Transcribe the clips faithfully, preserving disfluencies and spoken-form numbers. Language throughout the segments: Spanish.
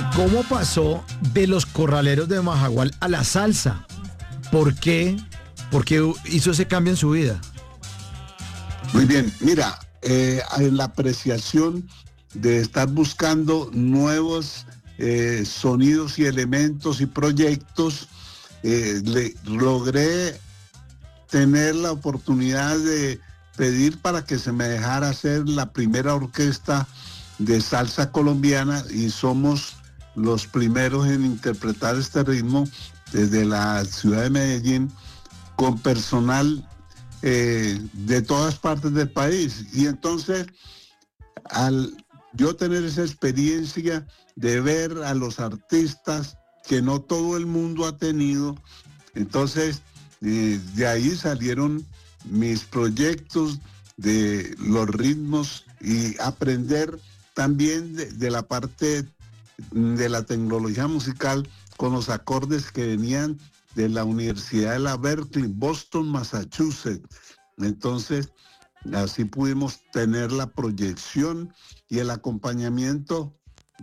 ¿Cómo pasó de los corraleros de Majagual a la salsa? ¿Por qué? ¿Por qué hizo ese cambio en su vida? Muy bien, mira, eh, en la apreciación de estar buscando nuevos eh, sonidos y elementos y proyectos, eh, le, logré tener la oportunidad de pedir para que se me dejara hacer la primera orquesta de salsa colombiana y somos los primeros en interpretar este ritmo desde la ciudad de Medellín con personal eh, de todas partes del país. Y entonces, al yo tener esa experiencia de ver a los artistas que no todo el mundo ha tenido, entonces eh, de ahí salieron mis proyectos de los ritmos y aprender también de, de la parte de la tecnología musical con los acordes que venían de la Universidad de la Berkeley, Boston, Massachusetts. Entonces, así pudimos tener la proyección y el acompañamiento.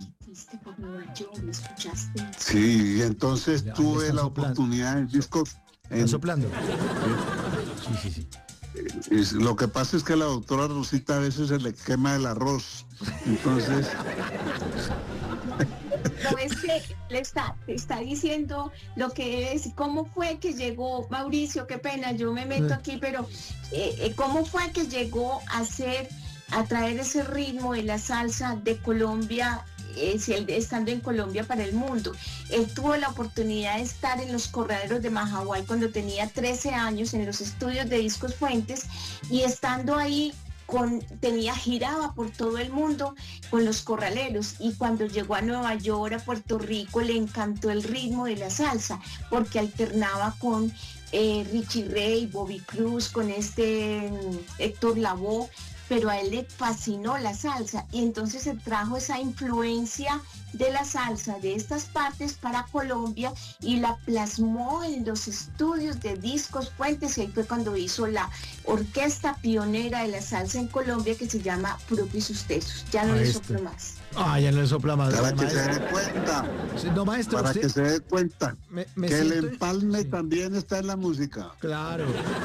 Sí, y entonces ya, tuve la oportunidad en discos. En... ¿Está soplando? Sí, sí, sí. Es, lo que pasa es que a la doctora Rosita a veces se le quema el arroz. Entonces... No, es que le está, está diciendo lo que es, cómo fue que llegó, Mauricio, qué pena, yo me meto aquí, pero eh, cómo fue que llegó a hacer, a traer ese ritmo de la salsa de Colombia, eh, estando en Colombia para el mundo. Él tuvo la oportunidad de estar en los corraleros de Majagual cuando tenía trece años, en los estudios de Discos Fuentes, y estando ahí, Con, tenía, giraba por todo el mundo con los corraleros, y cuando llegó a Nueva York, a Puerto Rico, le encantó el ritmo de la salsa, porque alternaba con eh, Richie Ray, Bobby Cruz, con este um, Héctor Lavoe, pero a él le fascinó la salsa, y entonces se trajo esa influencia de la salsa de estas partes para Colombia y la plasmó en los estudios de Discos Fuentes, y ahí fue cuando hizo la orquesta pionera de la salsa en Colombia, que se llama Fruco y sus Tesos. Ya no le soplo más. Ah, ya no le sopla más. Para que maestro. se dé cuenta. Sí, no, maestro, para usted... que se dé cuenta me, me que siento... el empalme sí. también está en la música. Claro.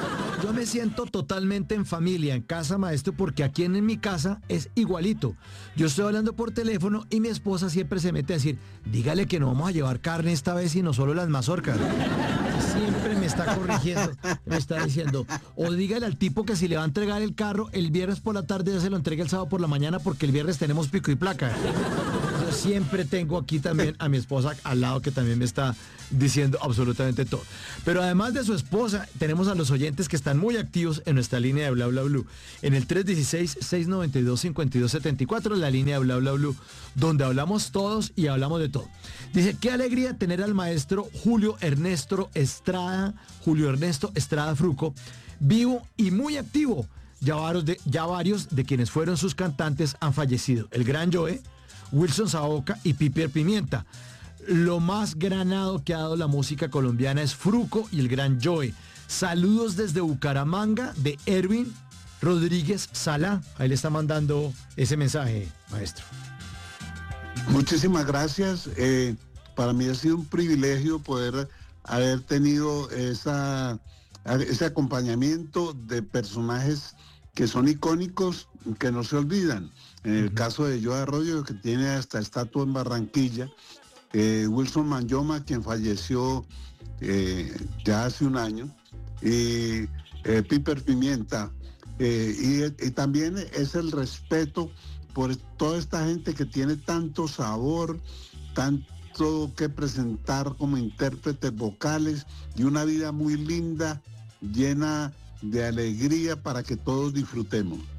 Yo me siento totalmente en familia, en casa, maestro, porque aquí en, en mi casa es igualito. Yo estoy hablando por teléfono y mi esposa siempre se mete a decir, dígale que no vamos a llevar carne esta vez, sino solo las mazorcas. Siempre me está corrigiendo, me está diciendo, o dígale al tipo que si le va a entregar el carro el viernes por la tarde, ya se lo entregue el sábado por la mañana, porque el viernes tenemos pico y placa. Yo siempre tengo aquí también a mi esposa al lado, que también me está diciendo absolutamente todo. Pero además de su esposa, tenemos a los oyentes que están muy activos en nuestra línea de Bla Bla Blue, en el tres uno seis, seis nueve dos, cinco dos siete cuatro, la línea de Bla Bla Blue, donde hablamos todos y hablamos de todo. Dice, qué alegría tener al maestro Julio Ernesto Estrada, Julio Ernesto Estrada Fruco, vivo y muy activo. Ya varios, de, ya varios de quienes fueron sus cantantes han fallecido. El gran Joe, Wilson Saoca y Piper Pimienta. Lo más granado que ha dado la música colombiana es Fruco y el gran Joe. Saludos desde Bucaramanga de Erwin Rodríguez Sala. Ahí le está mandando ese mensaje, maestro. Muchísimas gracias. Eh, para mí ha sido un privilegio poder haber tenido esa, ese acompañamiento de personajes que son icónicos, que no se olvidan. En el uh-huh. caso de Joe Arroyo, que tiene hasta estatua en Barranquilla, eh, Wilson Manyoma, quien falleció eh, ya hace un año, y eh, Piper Pimienta, eh, y, y también es el respeto por toda esta gente que tiene tanto sabor, tanto que presentar como intérpretes vocales, y una vida muy linda, llena de alegría para que todos disfrutemos.